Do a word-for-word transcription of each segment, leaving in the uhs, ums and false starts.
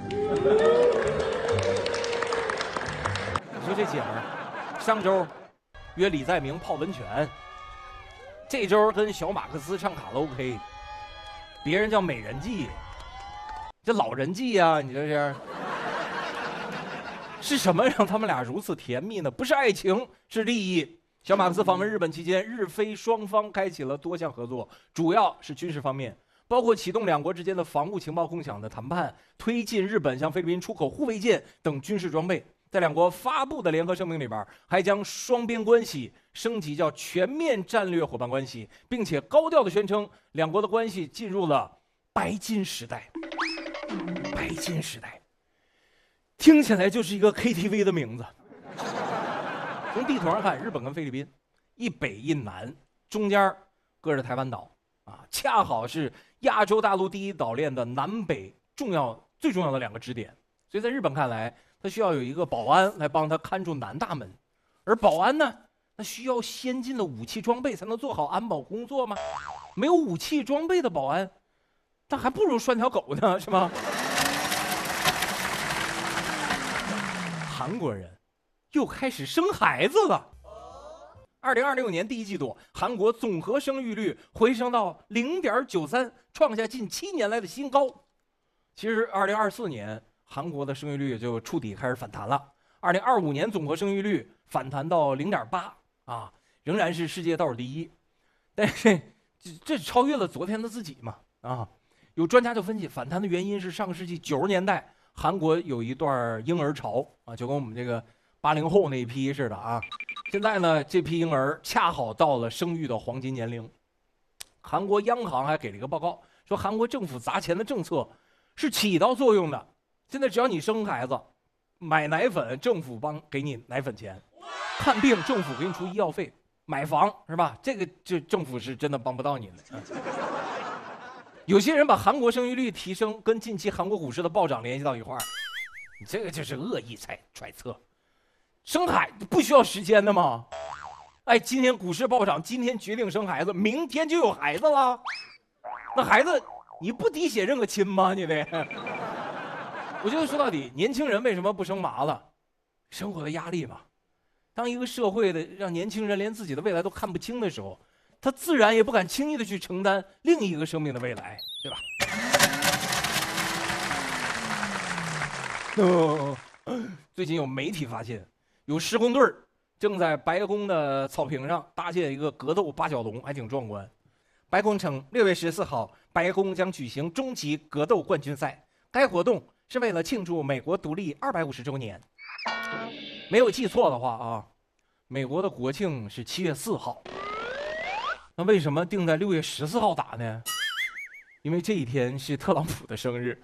你说这姐们儿，上周约李在明泡温泉，这周跟小马克思唱卡拉 OK， 别人叫美人计，这老人计呀、啊，你这是？是什么让他们俩如此甜蜜呢？不是爱情，是利益。小马克思访问日本期间，日菲双方开启了多项合作，主要是军事方面，包括启动两国之间的防务情报共享的谈判，推进日本向菲律宾出口护卫舰等军事装备。在两国发布的联合声明里边，还将双边关系升级叫全面战略伙伴关系，并且高调的宣称两国的关系进入了白金时代。白金时代，听起来就是一个 K T V 的名字。从地图上看，日本跟菲律宾一北一南，中间搁着台湾岛啊，恰好是亚洲大陆第一岛链的南北重要最重要的两个支点。所以在日本看来，他需要有一个保安来帮他看住南大门，而保安呢，那需要先进的武器装备才能做好安保工作吗？没有武器装备的保安，那还不如拴条狗呢，是吗？韩国人又开始生孩子了。二零二六年第一季度，韩国总和生育率回升到 零点九三， 创下近七年来的新高。其实二零二四年韩国的生育率就触底开始反弹了，二零二五年总和生育率反弹到 零点八 啊，仍然是世界倒数第一。但是这这超越了昨天的自己嘛啊！有专家就分析，反弹的原因是上个世纪九十年代韩国有一段婴儿潮啊，就跟我们这个八零后那一批似的啊。现在呢，这批婴儿恰好到了生育的黄金年龄。韩国央行还给了一个报告，说韩国政府砸钱的政策是起到作用的。现在只要你生孩子，买奶粉政府帮给你奶粉钱，看病政府给你出医药费，买房是吧？这个就政府是真的帮不到你的。有些人把韩国生育率提升跟近期韩国股市的暴涨联系到一块儿，你这个就是恶意猜揣测。生孩子不需要时间的吗？哎，今天股市暴涨，今天决定生孩子，明天就有孩子了。那孩子你不滴血认个亲吗？你得。我觉得说到底，年轻人为什么不生娃了？生活的压力嘛。当一个社会的让年轻人连自己的未来都看不清的时候，他自然也不敢轻易的去承担另一个生命的未来，对吧？哦，最近有媒体发现，有施工队正在白宫的草坪上搭建一个格斗八角笼，还挺壮观。白宫称，六月十四号，白宫将举行终极格斗冠军赛。该活动是为了庆祝美国独立二百五十周年。没有记错的话啊，美国的国庆是七月四号。那为什么定在六月十四号打呢？因为这一天是特朗普的生日。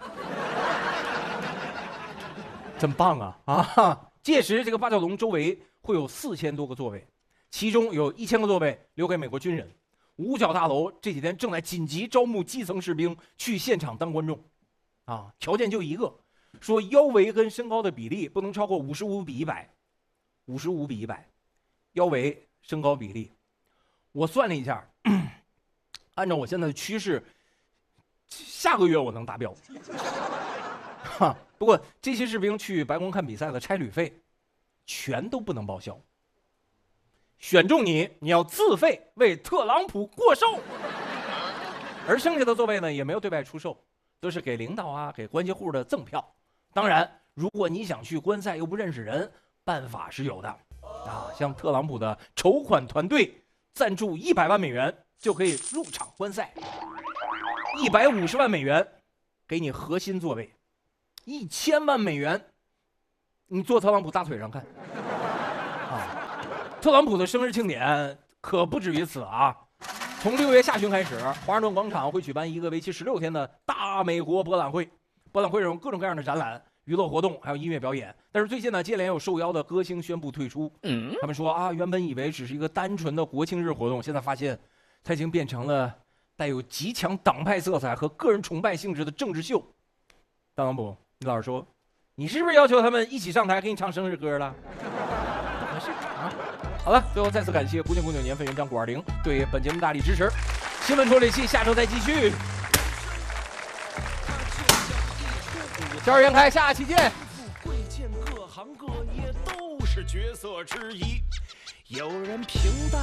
真棒啊啊！届时这个八角笼周围会有四千多个座位，其中有一千个座位留给美国军人。五角大楼这几天正在紧急招募基层士兵去现场当观众。啊，条件就一个，说腰围跟身高的比例不能超过五十五比一百，五十五比一百，腰围身高比例，我算了一下，按照我现在的趋势，下个月我能达标。哈，不过这些士兵去白宫看比赛的差旅费，全都不能报销。选中你，你要自费为特朗普过售，而剩下的座位呢，也没有对外出售。都是给领导啊，给关系户的赠票。当然，如果你想去观赛又不认识人，办法是有的啊。像特朗普的筹款团队赞助一百万美元就可以入场观赛，一百五十万美元给你核心座位，一千万美元你坐特朗普大腿上看。啊，特朗普的生日庆典可不止于此啊。从六月下旬开始，华盛顿广场会举办一个为期十六天的大美国博览会。博览会上有各种各样的展览、娱乐活动，还有音乐表演。但是最近呢，接连有受邀的歌星宣布退出。嗯，他们说啊，原本以为只是一个单纯的国庆日活动，现在发现它已经变成了带有极强党派色彩和个人崇拜性质的政治秀。特朗普，你老实说，你是不是要求他们一起上台给你唱生日歌了？不合适啊。好了，最后再次感谢古井古井年份原浆谷二零对本节目大力支持。新闻处理器下周再继续。 交易员开，下期见。 贵贱各行各业都是角色之一，有人平淡。